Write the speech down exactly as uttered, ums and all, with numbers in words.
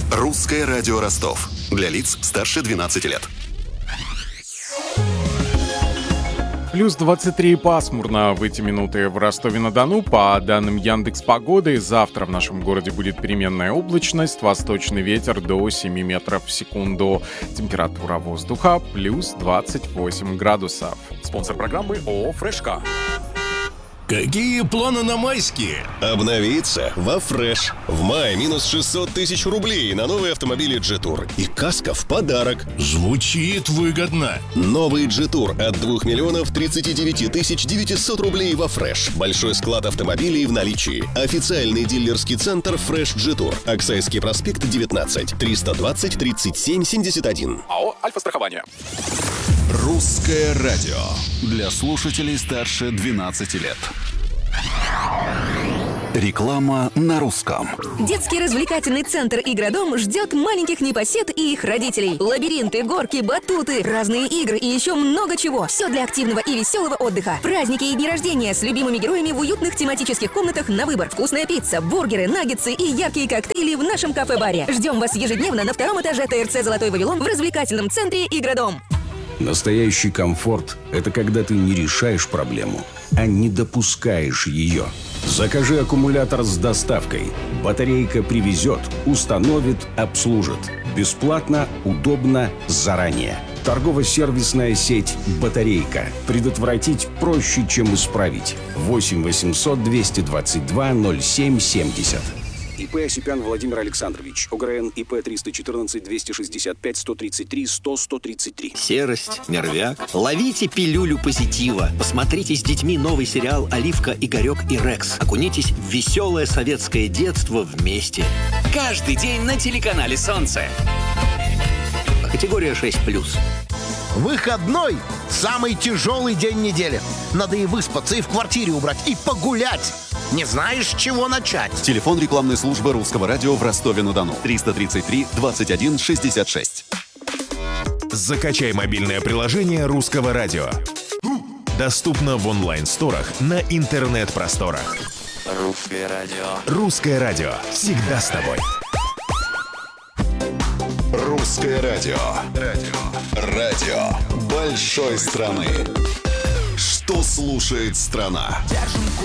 Русское радио Ростов. Для лиц старше двенадцати лет. Плюс двадцать три, пасмурно в эти минуты в Ростове-на-Дону. По данным Яндекс.Погоды, завтра в нашем городе будет переменная облачность, восточный ветер до семи метров в секунду. Температура воздуха плюс двадцать восемь градусов. Спонсор программы ООО «Фрешка». Какие планы на майские? Обновиться во Фреш. В мае минус шестьсот тысяч рублей на новые автомобили G-Tour. И каска в подарок. Звучит выгодно. Новый G-Tour от двух миллионов тридцати девяти тысяч девятисот рублей во Фреш. Большой склад автомобилей в наличии. Официальный дилерский центр Фреш G-Tour. Аксайский проспект девятнадцать. триста двадцать тридцать семь семьдесят один. АО «Альфа-страхование». Русское радио. Для слушателей старше двенадцати лет. Реклама на русском. Детский развлекательный центр «Игродом» ждет маленьких непосед и их родителей. Лабиринты, горки, батуты, разные игры и еще много чего. Все для активного и веселого отдыха. Праздники и дни рождения с любимыми героями в уютных тематических комнатах на выбор. Вкусная пицца, бургеры, наггетсы и яркие коктейли в нашем кафе-баре. Ждем вас ежедневно на втором этаже ТРЦ «Золотой Вавилон» в развлекательном центре «Игродом». Настоящий комфорт – это когда ты не решаешь проблему, а не допускаешь ее. Закажи аккумулятор с доставкой. Батарейка привезет, установит, обслужит. Бесплатно, удобно, заранее. Торгово-сервисная сеть «Батарейка». Предотвратить проще, чем исправить. восемь восемьсот двести двадцать два ноль семь семьдесят. ИП Осипян Владимир Александрович. ОГРН ИП триста четырнадцать двести шестьдесят пять сто тридцать три сто сто тридцать три. Серость, нервяк. Ловите пилюлю позитива. Посмотрите с детьми новый сериал «Оливка, Игорек и Рекс». Окунитесь в веселое советское детство вместе. Каждый день на телеканале «Солнце». Категория шесть плюс. Выходной – самый тяжелый день недели. Надо и выспаться, и в квартире убрать, и погулять. Не знаешь, с чего начать? Телефон рекламной службы Русского радио в Ростове-на-Дону. триста тридцать три двадцать один шестьдесят шесть. Закачай мобильное приложение Русского радио. Доступно в онлайн-сторах на интернет-просторах. Русское радио. Русское радио. Всегда с тобой. Русское радио. Радио. Радио большой страны. Что слушает страна? Держим